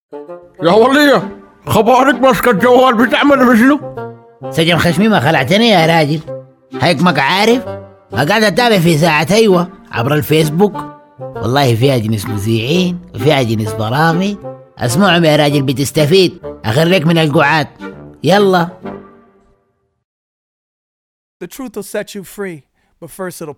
يا ولية، خبرك ماسك الجوال بتعمل بشنو؟ سجن خشمي ما خلعتني يا راجل. هيك عارف قاعد اتابع في ساعة ايوه عبر الفيسبوك. والله فيها جنس مذيعين وفيها جنس برامج. اسمعهم يا راجل بتستفيد. اخرك من القعاد. يلا. The truth will set you free, but first it'll